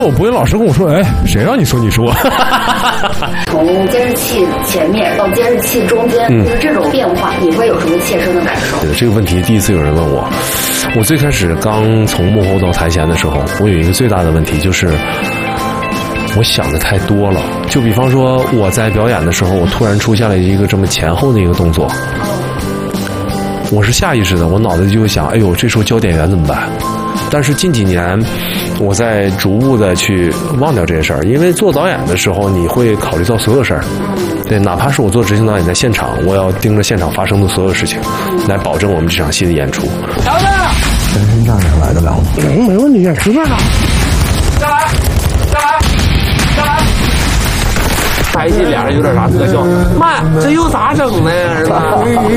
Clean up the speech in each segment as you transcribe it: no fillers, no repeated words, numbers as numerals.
我不会老师跟我说，哎，谁让你说？ 从监视器前面到监视器中间，就是这种变化，你会有什么切身的感受？ 这个问题第一次有人问我，我最开始刚从幕后到台前的时候，我有一个最大的问题就是，我想的太多了。就比方说我在表演的时候，我突然出现了一个这么前后的一个动作，我是下意识的，我脑子就会想，哎呦，这时候焦点员怎么办？但是近几年，我在逐步的去忘掉这些事儿，因为做导演的时候，你会考虑到所有事儿。对，哪怕是我做执行导演，在现场，我要盯着现场发生的所有事情，来保证我们这场戏的演出。 小子， 全身站上来得了吗？ 没问题，随便的。下来，下来，下来。拍戏俩人有点啥特效？妈，这有咋整呢？是吧？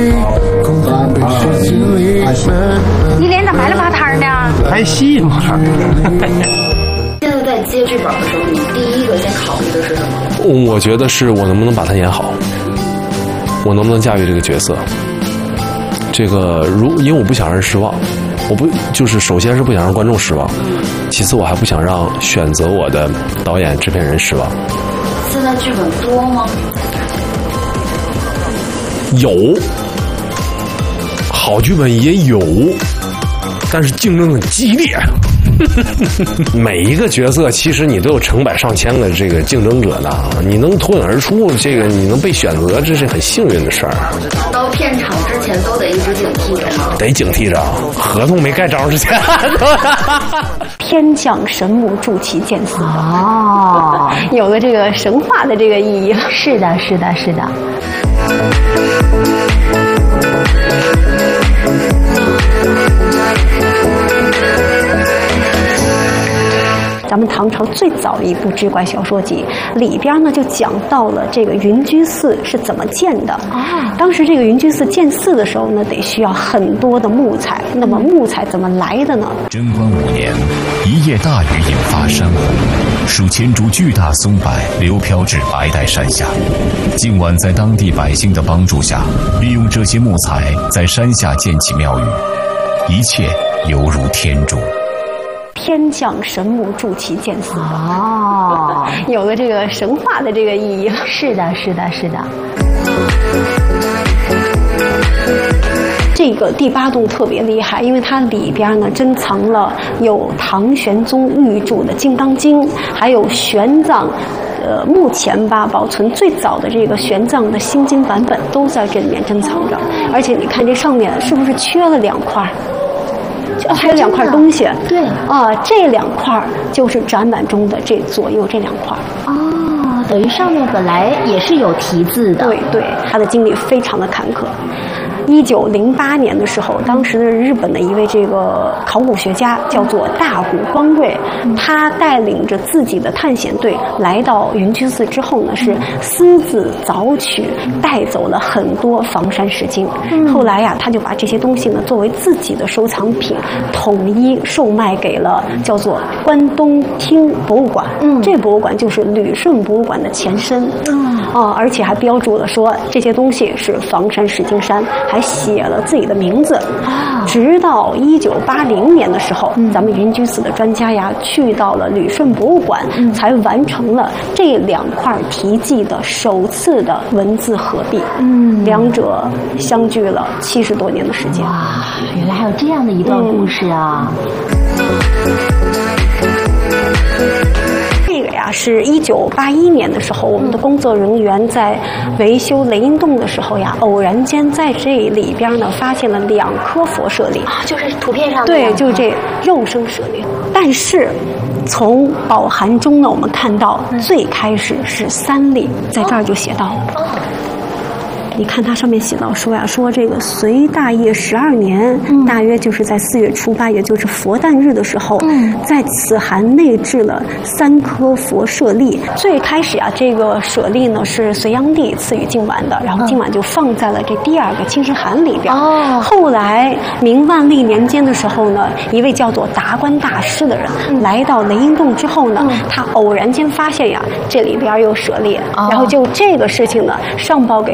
你脸咋白了吧摊呢？ 拍戏嘛。 现在在接剧本的时候，你第一个先考虑的是什么？ 我觉得是我能不能把它演好，我能不能驾驭这个角色。这个因为我不想让人失望，我不就是首先是不想让观众失望，其次我还不想让选择我的导演制片人失望。 现在剧本多吗？ 有，好剧本也有，但是竞争很激烈。每一个角色其实你都有成百上千个这个竞争者呢，你能脱颖而出，这个你能被选择，这是很幸运的事儿。 到片场之前都得一直警惕着吗？ 得警惕着，合同没盖章之前。 天降神木助其剑似哦，有了这个神话的这个意义。 是的，是的，是的。 咱们唐朝最早的一部志怪小说集里边呢，就讲到了这个云居寺是怎么建的。当时这个云居寺建寺的时候呢，得需要很多的木材。那么木材怎么来的呢？ 贞观5年，一夜大雨引发山洪，数千株巨大松柏流飘至白带山下。今晚在当地百姓的帮助下，利用这些木材在山下建起庙宇，一切犹如天助。 天降神木助其剑似哦，有了这个神话的这个意义。 是的，是的，是的。 这个第8洞特别厉害，因为它里边呢珍藏了有唐玄宗御著的《金刚经》，还有玄奘。目前吧，保存最早的这个玄奘的心经版本都在这里面珍藏着。而且你看这上面是不是缺了2块？还有2块东西， 对这2块就是展览中的这左右这2块。 等于上面本来也是有题字的。 对对，他的经历非常的坎坷。1908年的时候，当时的日本的一位这个考古学家叫做大谷光瑞，他带领着自己的探险队来到云居寺之后呢，是私自凿取，带走了很多房山石经。后来呀，他就把这些东西呢作为自己的收藏品，统一售卖给了叫做关东厅博物馆。这博物馆就是旅顺博物馆的前身。而且还标注了说这些东西是房山石经山，还写了自己的名字。直到1980年的时候，咱们云居寺的专家呀去到了旅顺博物馆，才完成了这2块题记的首次的文字合璧。两者相距了70多年的时间。 哇，原来还有这样的一段故事啊！ 这个呀，是1981年的时候，我们的工作人员在维修雷音洞的时候呀，偶然间在这里边呢发现了2颗佛舍利， 就是图片上的。 对，就是这肉身舍利。但是从宝函中呢，我们看到最开始是3粒，在这儿就写到了。你看它上面写到说呀，说这个隋大业12年，大约就是在4月初8，也就是佛诞日的时候，在此函内置了3颗佛舍利。最开始啊，这个舍利呢是隋炀帝赐予靖晚的，然后靖晚就放在了这第2个清石函里边。后来明万历年间的时候呢，一位叫做达观大师的人来到雷音洞之后呢，他偶然间发现呀，这里边有舍利，然后就这个事情呢上报给了当时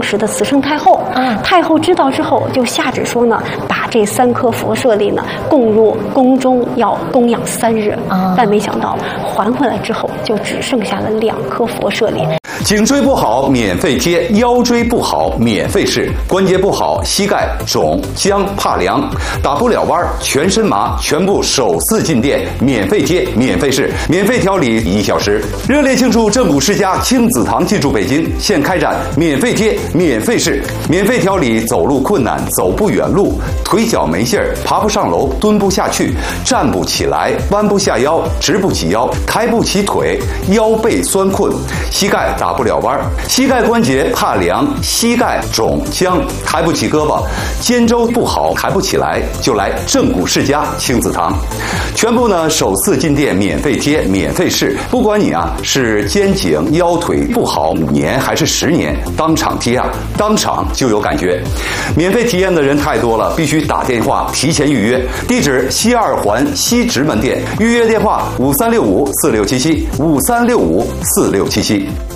时的慈圣太后。太后知道之后，就下旨说呢，把这3颗佛舍利呢供入宫中，要供养3日。但没想到还回来之后，就只剩下了2颗佛舍利。 颈椎不好免费贴，腰椎不好免费试，关节不好膝盖肿僵怕凉，打不了弯全身麻，全部首次进店免费贴免费试，免费调理1小时。热烈庆祝正骨世家亲子堂进驻北京，现开展免费贴免费试，免费调理走路困难、走不远路、腿脚没劲儿、爬不上楼、蹲不下去、站不起来、弯不下腰、直不起腰、抬不起腿、腰背酸困、膝盖打不了弯，膝盖关节怕凉，膝盖肿僵，抬不起胳膊，肩周不好抬不起来，就来正骨世家亲子堂，全部呢首次进店免费贴免费试，不管你是肩颈腰腿不好5年还是10年，当场贴当场就有感觉。免费体验的人太多了，必须打电话提前预约。地址西2环西直门店，预约电话5365467753654677。